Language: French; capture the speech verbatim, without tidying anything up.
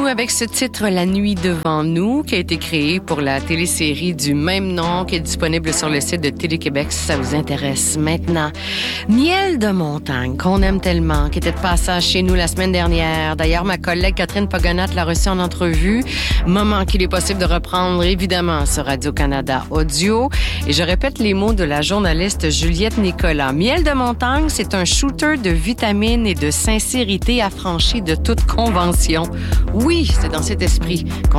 avec ce titre La nuit devant nous qui a été créé pour la télésérie du même nom qui est disponible sur le site de Télé-Québec si ça vous intéresse maintenant. Miel de montagne qu'on aime tellement, qui était de passage chez nous la semaine dernière. D'ailleurs, ma collègue Catherine Pogonat l'a reçu en entrevue. Moment qu'il est possible de reprendre évidemment sur Radio-Canada Audio. Et je répète les mots de la journaliste Juliette Nicolas. Miel de montagne, c'est un shooter de vitamines et de sincérité affranchi de toute convention. Oui, c'est dans cet esprit qu'on